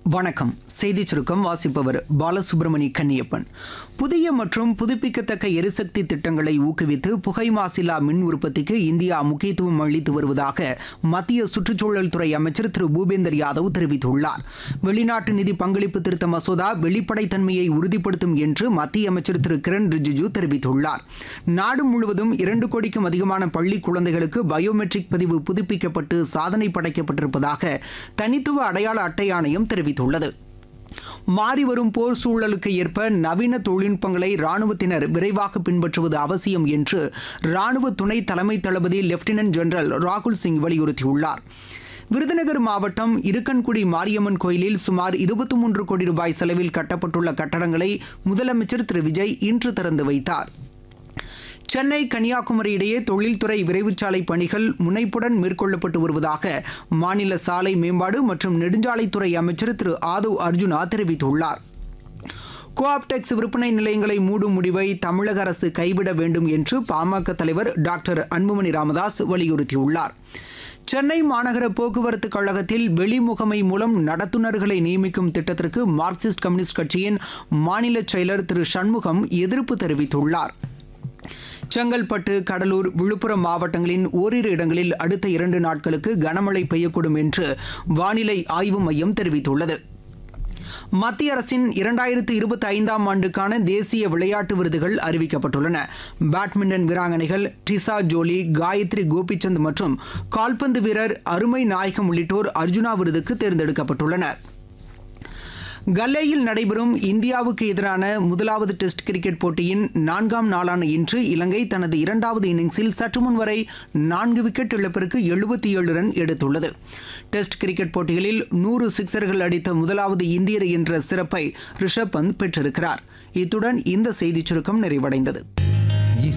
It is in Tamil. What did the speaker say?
வணக்கம். செய்திச் சுருக்கம் வாசிப்பவர் பாலசுப்ரமணி கன்னியப்பன். புதிய மற்றும் புதுப்பிக்கத்தக்க எரிசக்தி திட்டங்களை ஊக்குவித்து புகை மாசில்லா மின் உற்பத்திக்கு இந்தியா முக்கியத்துவம் அளித்து வருவதாக மத்திய சுற்றுச்சூழல் துறை அமைச்சர் திரு பூபேந்தர் யாதவ் தெரிவித்துள்ளார். வெளிநாட்டு நிதி பங்களிப்பு திருத்த மசோதா வெளிப்படைத்தன்மையை உறுதிப்படுத்தும் என்று மத்திய அமைச்சர் திரு கிரண் ரிஜிஜு தெரிவித்துள்ளார். நாடு முழுவதும் 2 கோடிக்கும் அதிகமான பள்ளி குழந்தைகளுக்கு பயோமெட்ரிக் பதிவு புதுப்பிக்கப்பட்டு சாதனை படைக்கப்பட்டிருப்பதாக தனித்துவ அடையாள அட்டை ஆணையம் தெரிவித்துள்ளது. மாறிவரும் போர் சூழலுக்கு ஏற்ப நவீன தொழில்நுட்பங்களை ராணுவத்தினர் விரைவாக பின்பற்றுவது அவசியம் என்று ராணுவ துணை தலைமை தளபதி லெப்டினன்ட் ஜெனரல் ராகுல் சிங் வலியுறுத்தியுள்ளார். விருதுநகர் மாவட்டம் இருக்கன்குடி மாரியம்மன் கோயிலில் சுமார் 23 கோடி ரூபாய் செலவில் கட்டப்பட்டுள்ள கட்டடங்களை முதலமைச்சர் திரு விஜய் இன்று திறந்து வைத்தார். சென்னை கன்னியாகுமரி இடையே தொழில்துறை விரைவுச்சாலை பணிகள் முனைப்புடன் மேற்கொள்ளப்பட்டு வருவதாக மாநில சாலை மேம்பாடு மற்றும் நெடுஞ்சாலைத்துறை அமைச்சர் திரு ஆதவ் அர்ஜுனா தெரிவித்துள்ளார். கோஆப்டெக்ஸ் விற்பனை நிலையங்களை மூடும் முடிவை தமிழக அரசு கைவிட வேண்டும் என்று பாமக தலைவர் டாக்டர் அன்புமணி ராமதாஸ் வலியுறுத்தியுள்ளார். சென்னை மாநகர போக்குவரத்து கழகத்தில் வெளிமுகமை மூலம் நடத்துனர்களை நியமிக்கும் திட்டத்திற்கு மார்க்சிஸ்ட் கம்யூனிஸ்ட் கட்சியின் மாநில செயலர் திரு சண்முகம் எதிர்ப்பு தெரிவித்துள்ளார். செங்கல்பட்டு, கடலூர், விழுப்புரம் மாவட்டங்களின் ஓரிரு இடங்களில் அடுத்த 2 நாட்களுக்கு கனமழை பெய்யக்கூடும் என்று வானிலை ஆய்வு மையம் தெரிவித்துள்ளது. மத்திய அரசின் 2025ஆம் ஆண்டுக்கான தேசிய விளையாட்டு விருதுகள் அறிவிக்கப்பட்டுள்ளன. பேட்மிண்டன் வீராங்கனைகள் டிசா ஜோலி, காயத்ரி கோபிச்சந்த் மற்றும் கால்பந்து வீரர் அருமை நாயகம் உள்ளிட்டோர் அர்ஜுனா விருதுக்கு தேர்ந்தெடுக்கப்பட்டுள்ளனர். கல்லேயில் நடைபெறும் இந்தியாவுக்கு எதிரான முதலாவது டெஸ்ட் கிரிக்கெட் போட்டியின் 4ஆம் நாளான இன்று இலங்கை தனது 2வது இன்னிங்ஸில் சற்றுமுன் வரை 4 விக்கெட் இழப்பிற்கு 77 ரன் எடுத்துள்ளது. டெஸ்ட் கிரிக்கெட் போட்டிகளில் 100 சிக்சர்கள் அடித்த முதலாவது இந்தியர் என்ற சிறப்பை ரிஷப் பந்த் பெற்றிருக்கிறார். இத்துடன் இந்த செய்திச் சுருக்கம் நிறைவடைந்தது.